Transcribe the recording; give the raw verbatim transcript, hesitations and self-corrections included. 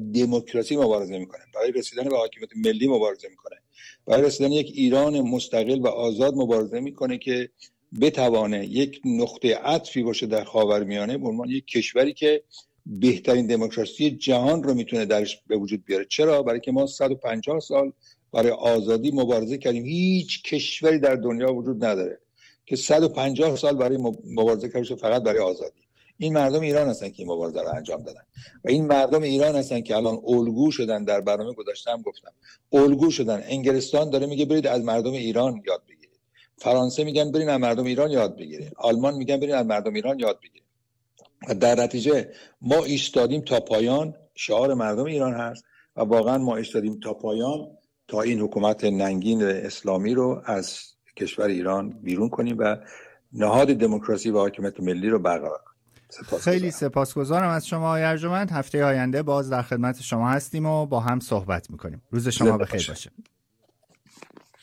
دموکراسی مبارزه میکنه، برای رسیدن به حاکمیت ملی مبارزه میکنه، برای رسیدن یک ایران مستقل و آزاد مبارزه میکنه که بتوانه یک نقطه عطفی باشه در خاورمیانه به عنوان یک کشوری که بهترین دموکراسی جهان رو میتونه درش به وجود بیاره. چرا؟ برای که ما صد و پنجاه سال برای آزادی مبارزه کردیم. هیچ کشوری در دنیا وجود نداره که صد و پنجاه سال برای مبارزه کرده فقط برای آزادی. این مردم ایران هستن که این مبارزه رو انجام دادن و این مردم ایران هستن که الان الگو شدن. در برنامه گذاشتم گفتم الگو شدن. انگلستان داره میگه برید از مردم ایران یاد بگیرید، فرانسه میگن برید از مردم ایران یاد بگیرید، آلمان میگن برید از مردم ایران یاد بگیرید. و در نتیجه ما ایستادیم تا پایان، شعار مردم ایران هست و واقعا ما ایستادیم تا پایان تا این حکومت ننگین اسلامی رو از کشور ایران بیرون کنیم و نهاد دموکراسی و حاکمیت ملی رو برقرار کنیم. سپاس خیلی سپاسگزارم از شما آقای ارجمند. هفته آینده باز در خدمت شما هستیم و با هم صحبت میکنیم. روز شما بخیر باشه.